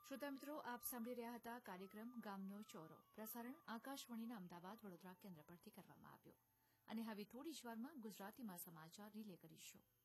શ્રોતા મિત્રો, આપ સાંભળી રહ્યા હતા કાર્યક્રમ ગામનો ચોરો. પ્રસારણ આકાશવાણીના અમદાવાદ વડોદરા કેન્દ્ર પરથી કરવામાં આવ્યો. અને હવે થોડી જ વારમાં ગુજરાતીમાં સમાચાર રિલે કરીશું.